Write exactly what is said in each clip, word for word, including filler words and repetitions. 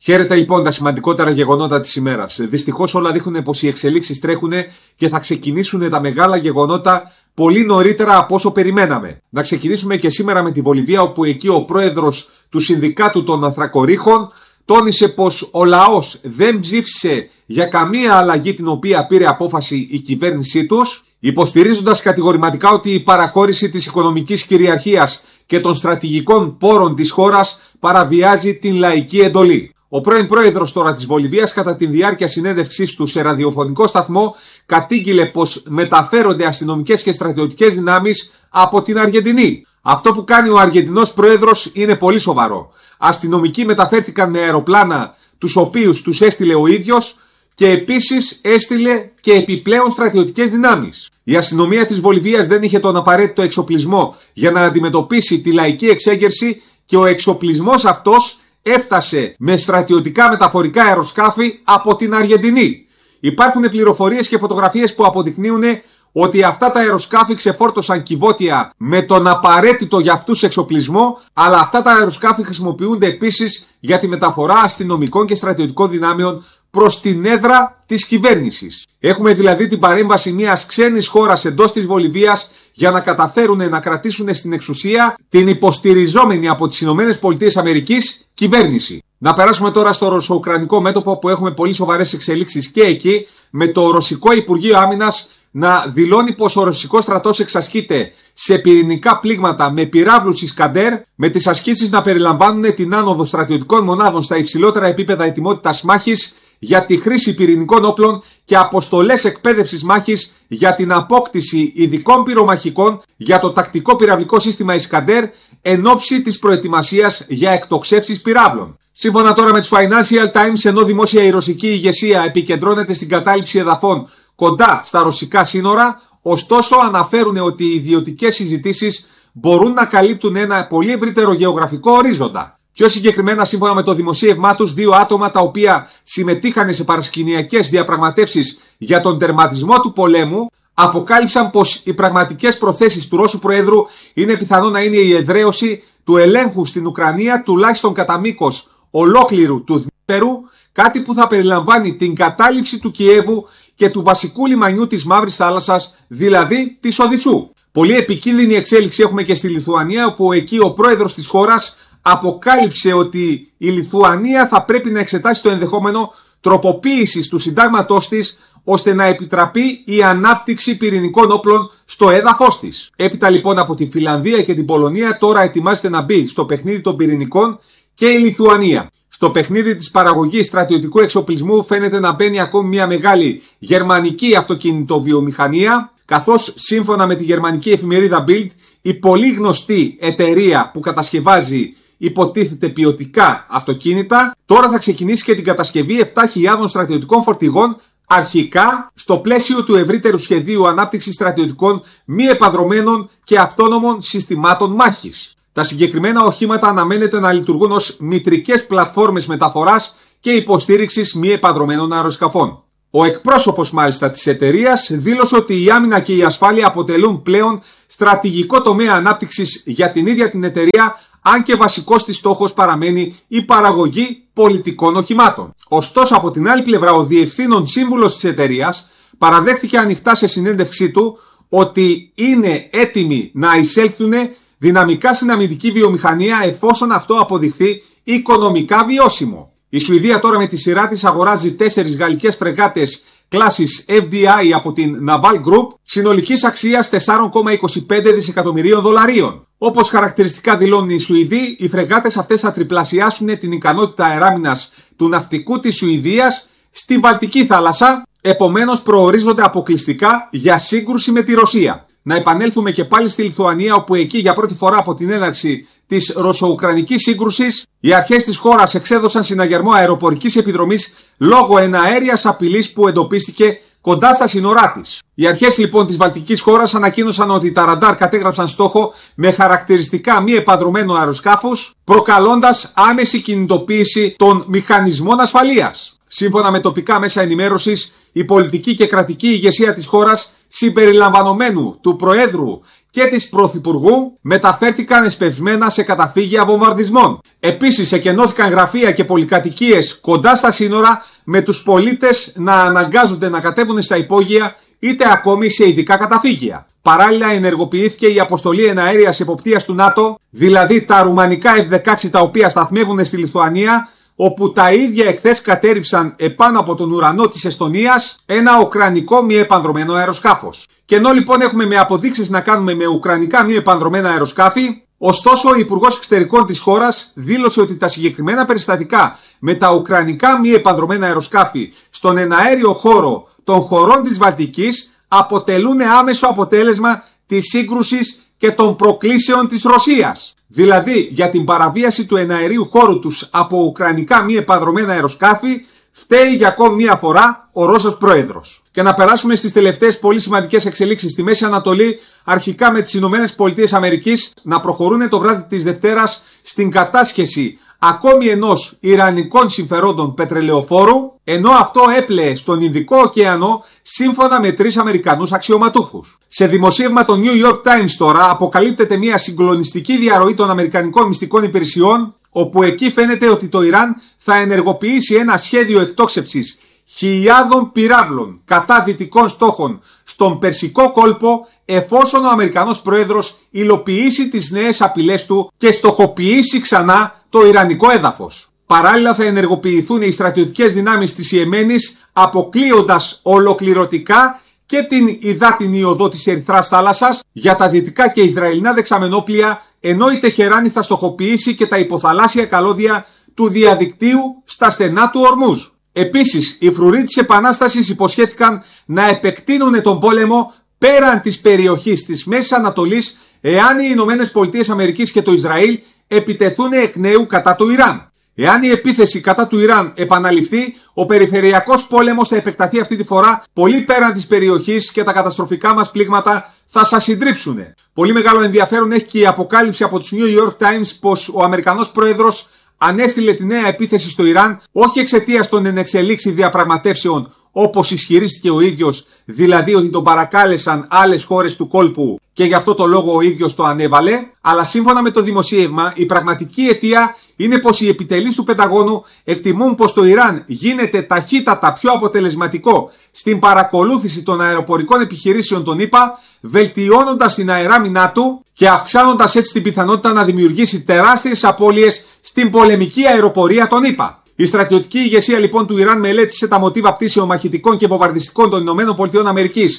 Χαίρετε λοιπόν τα σημαντικότερα γεγονότα της ημέρας. Δυστυχώς όλα δείχνουν πως οι εξελίξεις τρέχουν και θα ξεκινήσουν τα μεγάλα γεγονότα πολύ νωρίτερα από όσο περιμέναμε. Να ξεκινήσουμε και σήμερα με τη Βολιβία, όπου εκεί ο πρόεδρος του Συνδικάτου των Ανθρακορίχων τόνισε πως ο λαός δεν ψήφισε για καμία αλλαγή την οποία πήρε απόφαση η κυβέρνησή τους, υποστηρίζοντας κατηγορηματικά ότι η παραχώρηση της οικονομικής κυριαρχίας και των στρατηγικών πόρων της χώρας παραβιάζει την λαϊκή εντολή. Ο πρώην πρόεδρος τώρα της Βολιβίας, κατά τη διάρκεια συνέντευξής του σε ραδιοφωνικό σταθμό, κατήγγειλε πως μεταφέρονται αστυνομικές και στρατιωτικές δυνάμεις από την Αργεντινή. Αυτό που κάνει ο Αργεντινός πρόεδρος είναι πολύ σοβαρό. Αστυνομικοί μεταφέρθηκαν με αεροπλάνα, τους οποίους τους έστειλε ο ίδιος, και επίσης έστειλε και επιπλέον στρατιωτικές δυνάμεις. Η αστυνομία της Βολιβίας δεν είχε τον απαραίτητο εξοπλισμό για να αντιμετωπίσει τη λαϊκή εξέγερση και ο εξοπλισμός αυτός έφτασε με στρατιωτικά μεταφορικά αεροσκάφη από την Αργεντινή. Υπάρχουν πληροφορίες και φωτογραφίες που αποδεικνύουν ότι αυτά τα αεροσκάφη ξεφόρτωσαν κυβότια με τον απαραίτητο για αυτούς εξοπλισμό, αλλά αυτά τα αεροσκάφη χρησιμοποιούνται επίσης για τη μεταφορά αστυνομικών και στρατιωτικών δυνάμεων προς την έδρα της κυβέρνησης. Έχουμε δηλαδή την παρέμβαση μιας ξένης χώρας εντός της Βολιβίας για να καταφέρουν να κρατήσουν στην εξουσία την υποστηριζόμενη από τις ΗΠΑ κυβέρνηση. Να περάσουμε τώρα στο ρωσο-ουκρανικό μέτωπο, που έχουμε πολύ σοβαρές εξελίξεις και εκεί, με το Ρωσικό Υπουργείο Άμυνας να δηλώνει πως ο ρωσικός στρατός εξασκείται σε πυρηνικά πλήγματα με πυράβλους Ισκαντέρ, με τις ασκήσεις να περιλαμβάνουν την άνοδο στρατιωτικών μονάδων στα υψηλότερα επίπεδα ετοιμότητας μάχης για τη χρήση πυρηνικών όπλων και αποστολές εκπαίδευσης μάχης για την απόκτηση ειδικών πυρομαχικών για το τακτικό πυραυλικό σύστημα Ισκαντέρ εν ώψη της προετοιμασίας για εκτοξεύσεις πυράβλων. Σύμφωνα τώρα με τους Financial Times, ενώ δημόσια η ρωσική ηγεσία επικεντρώνεται στην κατάληψη εδαφών κοντά στα ρωσικά σύνορα, ωστόσο αναφέρουν ότι οι ιδιωτικές συζητήσεις μπορούν να καλύπτουν ένα πολύ ευρύτερο γεωγραφικό ορίζοντα. Πιο συγκεκριμένα, σύμφωνα με το δημοσίευμά τους, δύο άτομα τα οποία συμμετείχαν σε παρασκηνιακές διαπραγματεύσεις για τον τερματισμό του πολέμου αποκάλυψαν πως οι πραγματικές προθέσεις του Ρώσου Προέδρου είναι πιθανό να είναι η εδραίωση του ελέγχου στην Ουκρανία, τουλάχιστον κατά μήκος ολόκληρου του Δνήπερου, κάτι που θα περιλαμβάνει την κατάληψη του Κιέβου και του βασικού λιμανιού της Μαύρης Θάλασσας, δηλαδή της Οδυσσού. Πολύ επικίνδυνη εξέλιξη έχουμε και στη Λιθουανία, όπου εκεί ο πρόεδρος της χώρας αποκάλυψε ότι η Λιθουανία θα πρέπει να εξετάσει το ενδεχόμενο τροποποίησης του συντάγματός της, ώστε να επιτραπεί η ανάπτυξη πυρηνικών όπλων στο έδαφος της. Έπειτα λοιπόν από τη Φιλανδία και την Πολωνία, τώρα ετοιμάζεται να μπει στο παιχνίδι των πυρηνικών και η Λιθουανία. Στο παιχνίδι της παραγωγής στρατιωτικού εξοπλισμού φαίνεται να μπαίνει ακόμη μια μεγάλη γερμανική αυτοκινητοβιομηχανία, καθώς σύμφωνα με τη γερμανική εφημερίδα Bild, η πολύ γνωστή εταιρεία που κατασκευάζει υποτίθεται ποιοτικά αυτοκίνητα, τώρα θα ξεκινήσει και την κατασκευή επτά χιλιάδων στρατιωτικών φορτηγών, αρχικά στο πλαίσιο του ευρύτερου σχεδίου ανάπτυξης στρατιωτικών μη επαδρομένων και αυτόνομων συστημάτων μάχης. Τα συγκεκριμένα οχήματα αναμένεται να λειτουργούν ως μητρικές πλατφόρμες μεταφοράς και υποστήριξης μη επαδρομένων αεροσκαφών. Ο εκπρόσωπος μάλιστα της εταιρείας δήλωσε ότι η άμυνα και η ασφάλεια αποτελούν πλέον στρατηγικό τομέα ανάπτυξης για την ίδια την εταιρεία, αν και βασικός της στόχος παραμένει η παραγωγή πολιτικών οχημάτων. Ωστόσο, από την άλλη πλευρά, ο διευθύνων σύμβουλος της εταιρείας παραδέχτηκε ανοιχτά σε συνέντευξή του ότι είναι έτοιμοι να εισέλθουν δυναμικά στην αμυντική βιομηχανία εφόσον αυτό αποδειχθεί οικονομικά βιώσιμο. Η Σουηδία τώρα με τη σειρά της αγοράζει τέσσερις γαλλικές φρεγάτες κλάσης εφ ντι άι από την Naval Group συνολικής αξίας τέσσερα κόμμα είκοσι πέντε δισεκατομμυρίων δολαρίων. Όπως χαρακτηριστικά δηλώνουν οι Σουηδοί, οι φρεγάτες αυτές θα τριπλασιάσουν την ικανότητα αεράμινας του ναυτικού της Σουηδίας στη Βαλτική θάλασσα, επομένως προορίζονται αποκλειστικά για σύγκρουση με τη Ρωσία. Να επανέλθουμε και πάλι στη Λιθουανία, όπου εκεί για πρώτη φορά από την έναρξη της ρωσο-ουκρανικής σύγκρουσης οι αρχές της χώρας εξέδωσαν συναγερμό αεροπορικής επιδρομής λόγω εναέριας απειλής που εντοπίστηκε κοντά στα σύνορά της. Οι αρχές λοιπόν της Βαλτικής χώρας ανακοίνωσαν ότι τα ραντάρ κατέγραψαν στόχο με χαρακτηριστικά μη επαδρομένου αεροσκάφους, προκαλώντας άμεση κινητοποίηση των μηχανισμών ασφαλείας. Σύμφωνα με τοπικά μέσα ενημέρωσης, η πολιτική και κρατική ηγεσία της χώρας συμπεριλαμβανομένου του Προέδρου και της Πρωθυπουργού, μεταφέρθηκαν εσπευσμένα σε καταφύγια βομβαρδισμών. Επίσης εκενώθηκαν γραφεία και πολυκατοικίες κοντά στα σύνορα, με τους πολίτες να αναγκάζονται να κατέβουν στα υπόγεια είτε ακόμη σε ειδικά καταφύγια. Παράλληλα ενεργοποιήθηκε η αποστολή εναέριας εποπτείας του ΝΑΤΟ, δηλαδή τα ρουμανικά εφ δεκαέξι τα οποία σταθμεύουν στη Λιθουανία, όπου τα ίδια εχθές κατέριψαν επάνω από τον ουρανό της Εστονίας ένα ουκρανικό μη επανδρωμένο αεροσκάφος. Και ενώ λοιπόν έχουμε με αποδείξεις να κάνουμε με ουκρανικά μη επανδρωμένα αεροσκάφη, ωστόσο ο Υπουργός Εξωτερικών της χώρας δήλωσε ότι τα συγκεκριμένα περιστατικά με τα ουκρανικά μη επανδρωμένα αεροσκάφη στον εναέριο χώρο των χωρών της Βαλτικής αποτελούν άμεσο αποτέλεσμα της σύγκρουσης και των προκλήσεων της Ρωσίας. Δηλαδή για την παραβίαση του εναερίου χώρου τους από ουκρανικά μη επανδρωμένα αεροσκάφη φταίει για ακόμη μία φορά ο Ρώσος Πρόεδρος. Και να περάσουμε στις τελευταίες πολύ σημαντικές εξελίξεις στη Μέση Ανατολή, αρχικά με τις Ηνωμένες Πολιτείες Αμερικής να προχωρούν το βράδυ της Δευτέρας στην κατάσχεση ακόμη ενός ιρανικών συμφερόντων πετρελαιοφόρου, ενώ αυτό έπλεε στον Ινδικό ωκεανό σύμφωνα με τρεις Αμερικανούς αξιωματούχους. Σε δημοσίευμα των New York Times τώρα αποκαλύπτεται μια συγκλονιστική διαρροή των Αμερικανικών μυστικών υπηρεσιών, όπου εκεί φαίνεται ότι το Ιράν θα ενεργοποιήσει ένα σχέδιο εκτόξευσης χιλιάδων πυράβλων κατά δυτικών στόχων στον Περσικό κόλπο, εφόσον ο Αμερικανός Πρόεδρος υλοποιήσει τις νέες απειλές του και στοχοποιήσει ξανά το Ιρανικό έδαφος. Παράλληλα θα ενεργοποιηθούν οι στρατιωτικές δυνάμεις της Ιεμένης, αποκλείοντας ολοκληρωτικά και την υδάτινη οδό της Ερυθράς θάλασσας για τα δυτικά και Ισραηλινά δεξαμενόπλια, ενώ η Τεχεράνη θα στοχοποιήσει και τα υποθαλάσσια καλώδια του διαδικτύου στα στενά του Ορμούζ. Επίσης, οι φρουροί της Επανάστασης υποσχέθηκαν να επεκτείνουν τον πόλεμο πέραν της περιοχής της Μέσης Ανατολής, εάν οι Ηνωμένες Πολιτείες Αμερικής και το Ισραήλ επιτεθούν εκ νέου κατά του Ιράν. Εάν η επίθεση κατά του Ιράν επαναληφθεί, ο περιφερειακός πόλεμος θα επεκταθεί αυτή τη φορά πολύ πέραν της περιοχής και τα καταστροφικά μας πλήγματα θα σας συντρίψουν. Πολύ μεγάλο ενδιαφέρον έχει και η αποκάλυψη από τους New York Times πως ο Αμερικανός Πρόεδρος ανέστειλε τη νέα επίθεση στο Ιράν όχι εξαιτίας των ενεξελίξη διαπραγματεύσεων όπως ισχυρίστηκε ο ίδιος, δηλαδή ότι τον παρακάλεσαν άλλες χώρες του κόλπου και γι' αυτό το λόγο ο ίδιος το ανέβαλε, αλλά σύμφωνα με το δημοσίευμα η πραγματική αιτία είναι πως οι επιτελείς του Πενταγώνου εκτιμούν πως το Ιράν γίνεται ταχύτατα πιο αποτελεσματικό στην παρακολούθηση των αεροπορικών επιχειρήσεων των ΗΠΑ, βελτιώνοντας την αεράμινά του και αυξάνοντας έτσι την πιθανότητα να δημιουργήσει τεράστιες απώλειες στην πολεμική αεροπορία των ΗΠΑ. Η στρατιωτική ηγεσία λοιπόν του Ιράν μελέτησε τα μοτίβα πτήσεων μαχητικών και βομβαρδιστικών των ΗΠΑ,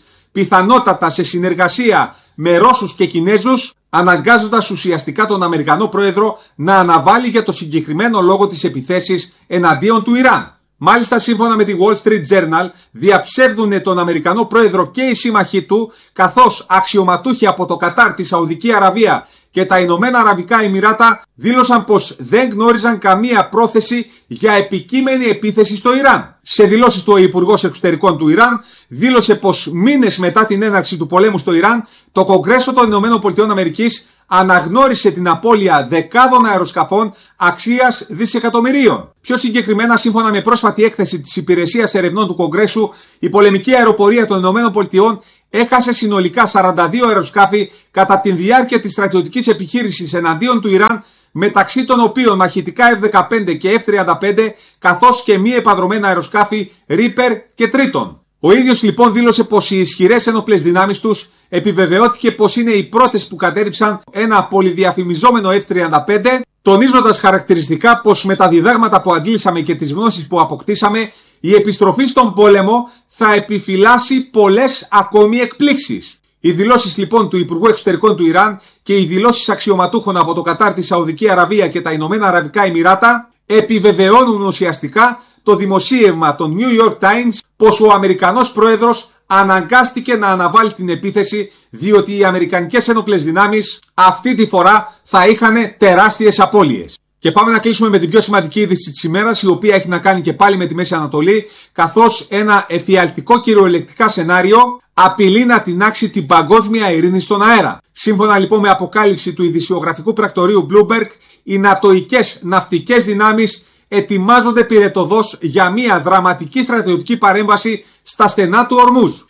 πιθανότατα σε συνεργασία με Ρώσους και Κινέζους, αναγκάζοντας ουσιαστικά τον Αμερικανό Πρόεδρο να αναβάλει για το συγκεκριμένο λόγο τις επιθέσεις εναντίον του Ιράν. Μάλιστα, σύμφωνα με τη Wall Street Journal, διαψεύδουν τον Αμερικανό Πρόεδρο και οι σύμμαχοί του, καθώς αξιωματούχοι από το Κατάρ, τη Σαουδική Αραβία και τα Ηνωμένα Αραβικά Εμιράτα δήλωσαν πως δεν γνώριζαν καμία πρόθεση για επικείμενη επίθεση στο Ιράν. Σε δηλώσεις του ο Υπουργός Εξωτερικών του Ιράν δήλωσε πως μήνες μετά την έναρξη του πολέμου στο Ιράν, το Κογκρέσο των ΗΠΑ αναγνώρισε την απώλεια δεκάδων αεροσκαφών αξίας δισεκατομμυρίων. Πιο συγκεκριμένα, σύμφωνα με πρόσφατη έκθεση της Υπηρεσίας Ερευνών του Κογκρέσου, η πολεμική αεροπορία των ΗΠΑ έχασε συνολικά σαράντα δύο αεροσκάφη κατά τη διάρκεια της στρατιωτικής επιχείρησης εναντίον του Ιράν, μεταξύ των οποίων μαχητικά εφ δεκαπέντε και εφ τριάντα πέντε, καθώς και μη επανδρωμένα αεροσκάφη Reaper και Triton. Ο ίδιος λοιπόν δήλωσε πως οι ισχυρές ένοπλες δυνάμεις τους επιβεβαιώθηκε πως είναι οι πρώτες που κατέριψαν ένα πολυδιαφημιζόμενο εφ τριάντα πέντε, τονίζοντας χαρακτηριστικά πως με τα διδάγματα που αντλήσαμε και τις γνώσεις που αποκτήσαμε, η επιστροφή στον πόλεμο θα επιφυλάσει πολλές ακόμη εκπλήξεις. Οι δηλώσεις λοιπόν του Υπουργού Εξωτερικών του Ιράν και οι δηλώσεις αξιωματούχων από το Κατάρ, τη Σαουδική Αραβία και τα Ηνωμένα Αραβικά Εμιράτα επιβεβαιώνουν ουσιαστικά το δημοσίευμα των New York Times πως ο Αμερικανός Πρόεδρος αναγκάστηκε να αναβάλει την επίθεση, διότι οι Αμερικανικές ένοπλες δυνάμεις αυτή τη φορά θα είχαν τεράστιες απώλειες. Και πάμε να κλείσουμε με την πιο σημαντική είδηση της ημέρας, η οποία έχει να κάνει και πάλι με τη Μέση Ανατολή, καθώς ένα εφιαλτικό κυριολεκτικά σενάριο απειλεί να τινάξει την παγκόσμια ειρήνη στον αέρα. Σύμφωνα λοιπόν με αποκάλυψη του ειδησιογραφικού πρακτορείου Bloomberg, οι νατοικές ναυτικές δυνάμεις ετοιμάζονται πυρετωδώς για μια δραματική στρατιωτική παρέμβαση στα στενά του Ορμούζ.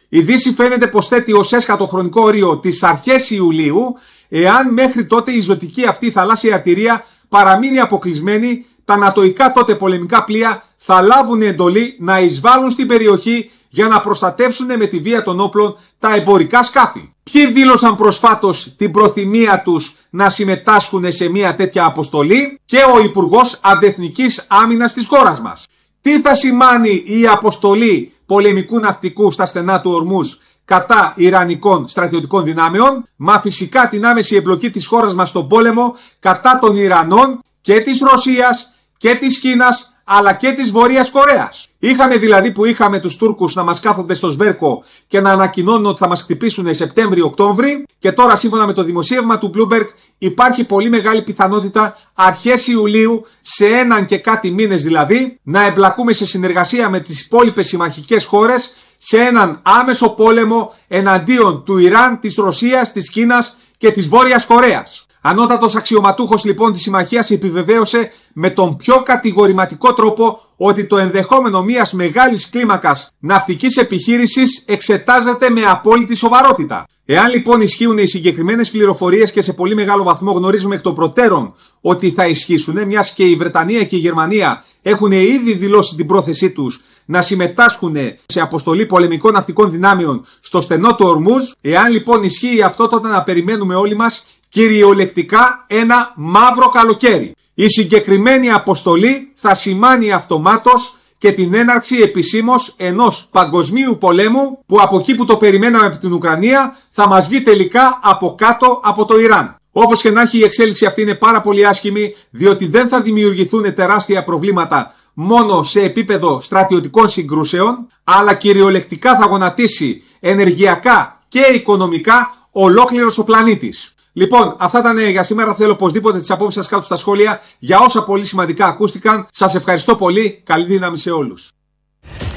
Η Δύση φαίνεται πως θέτει ως έσχατο χρονικό όριο τις αρχές Ιουλίου, εάν μέχρι τότε η ζωτική αυτή θαλάσσια αρτηρία παραμείνει αποκλεισμένη, τα νατοϊκά τότε πολεμικά πλοία θα λάβουν εντολή να εισβάλλουν στην περιοχή για να προστατεύσουν με τη βία των όπλων τα εμπορικά σκάφη. Ποιοι δήλωσαν προσφάτως την προθυμία τους να συμμετάσχουν σε μια τέτοια αποστολή? Και ο Υπουργός Αντεθνικής Άμυνας της χώρας μας. Τι θα σημάνει η αποστολή πολεμικού ναυτικού στα στενά του Ορμούζ κατά Ιρανικών στρατιωτικών δυνάμεων? Μα φυσικά την άμεση εμπλοκή της χώρας μας στον πόλεμο κατά των Ιρανών και της Ρωσίας και της Κίνας αλλά και της Βόρειας Κορέας. Είχαμε δηλαδή που είχαμε τους Τούρκους να μας κάθονται στο σβέρκο και να ανακοινώνουν ότι θα μας χτυπήσουν Σεπτέμβριο-Οκτώβρη, και τώρα σύμφωνα με το δημοσίευμα του Bloomberg υπάρχει πολύ μεγάλη πιθανότητα αρχές Ιουλίου, σε έναν και κάτι μήνες δηλαδή, να εμπλακούμε σε συνεργασία με τις υπόλοιπες συμμαχικές χώρες σε έναν άμεσο πόλεμο εναντίον του Ιράν, της Ρωσίας, της Κίνας και της Βόρειας Κορέας. Ανώτατος αξιωματούχος λοιπόν της συμμαχίας επιβεβαίωσε με τον πιο κατηγορηματικό τρόπο ότι το ενδεχόμενο μιας μεγάλης κλίμακας ναυτικής επιχείρησης εξετάζεται με απόλυτη σοβαρότητα. Εάν λοιπόν ισχύουν οι συγκεκριμένες πληροφορίες και σε πολύ μεγάλο βαθμό γνωρίζουμε εκ των προτέρων ότι θα ισχύσουν, μιας και η Βρετανία και η Γερμανία έχουν ήδη δηλώσει την πρόθεσή τους να συμμετάσχουν σε αποστολή πολεμικών ναυτικών δυνάμεων στο στενό του Ορμούζ, εάν λοιπόν ισχύει αυτό, τότε να περιμένουμε όλοι μας κυριολεκτικά ένα μαύρο καλοκαίρι. Η συγκεκριμένη αποστολή θα σημάνει αυτομάτως και την έναρξη επισήμως ενός παγκοσμίου πολέμου που από εκεί που το περιμέναμε από την Ουκρανία θα μας βγει τελικά από κάτω από το Ιράν. Όπως και να έχει, η εξέλιξη αυτή είναι πάρα πολύ άσχημη, διότι δεν θα δημιουργηθούν τεράστια προβλήματα μόνο σε επίπεδο στρατιωτικών συγκρούσεων, αλλά κυριολεκτικά θα γονατίσει ενεργειακά και οικονομικά ολόκληρος ο πλανήτης. Λοιπόν, αυτά ήταν για σήμερα. Θέλω οπωσδήποτε τις απόψεις σας κάτω στα σχόλια για όσα πολύ σημαντικά ακούστηκαν. Σας ευχαριστώ πολύ. Καλή δύναμη σε όλους.